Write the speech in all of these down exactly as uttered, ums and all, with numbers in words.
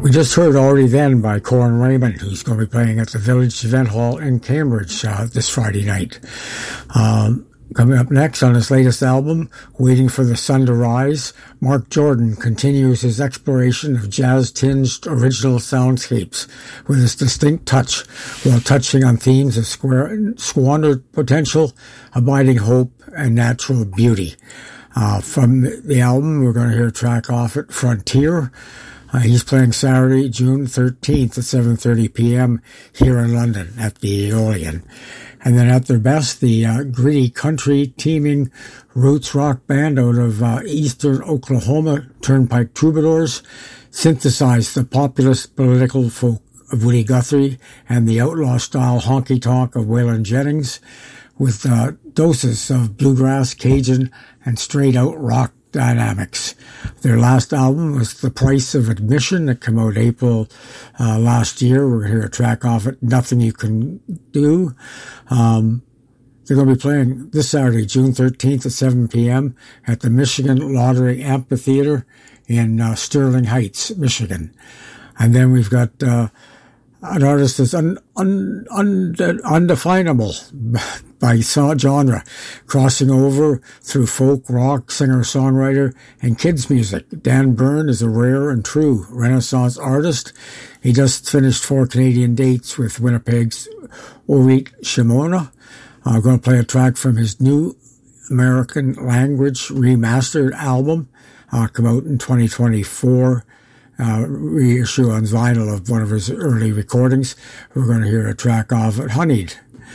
We just heard Already Then by Corin Raymond, who's going to be playing at the Village Event Hall in Cambridge uh, this Friday night. Um, coming up next on his latest album, Waiting for the Sun to Rise, Mark Jordan continues his exploration of jazz-tinged original soundscapes with his distinct touch, while touching on themes of square, squandered potential, abiding hope, and natural beauty. Uh, from the, the album, we're going to hear a track off it, Frontier. Uh, he's playing Saturday, June thirteenth at seven thirty p.m. here in London at the Aeolian. And then at their best, the uh, gritty country teeming roots rock band out of uh, eastern Oklahoma, Turnpike Troubadours, synthesized the populist political folk of Woody Guthrie and the outlaw-style honky-tonk of Waylon Jennings, with uh, doses of bluegrass, Cajun, and straight-out rock dynamics. Their last album was The Price of Admission that came out April uh, last year. We're going to hear a track off it, Nothing You Can Do. Um, they're going to be playing this Saturday, June thirteenth at seven p.m. at the Michigan Lottery Amphitheater in uh, Sterling Heights, Michigan. And then we've got uh, an artist that's un, un, un, undefinable by genre, crossing over through folk, rock, singer-songwriter, and kids' music. Dan Byrne is a rare and true Renaissance artist. He just finished four Canadian dates with Winnipeg's Orit Shimona. I'm uh, going to play a track from his new American Language remastered album, uh, come out in twenty twenty-four. Uh, reissue on vinyl of one of his early recordings. We're going to hear a track off it, Honeyed.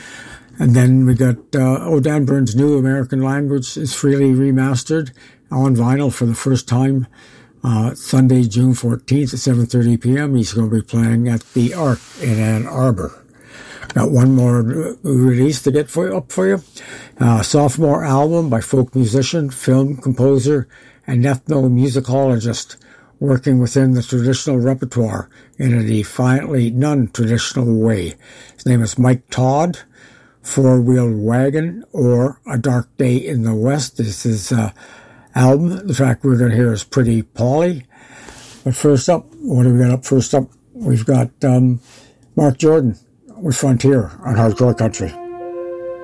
And then we got, uh, oh, Dan Byrne's new American Language is freely remastered on vinyl for the first time, uh, Sunday, June fourteenth at seven thirty p.m. He's going to be playing at the Arc in Ann Arbor. Got one more release to get for, up for you. Uh, sophomore album by folk musician, film composer, and ethnomusicologist, working within the traditional repertoire in a defiantly non-traditional way. His name is Mike Todd. Four-Wheeled Wagon, or A Dark Day in the West. This is his uh, album. The track we're going to hear is Pretty Polly. But first up, what do we got up first up? We've got um, Mark Jordan with Frontier on Hardcore Country.